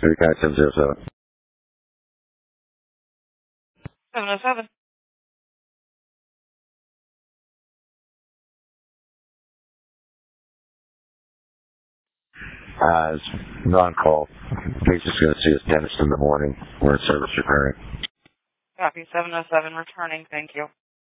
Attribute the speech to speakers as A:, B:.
A: Guy 707.
B: 707.
A: It's non-call. Patient's going to see his dentist in the morning. We're in service repairing.
B: Copy 707 returning. Thank you.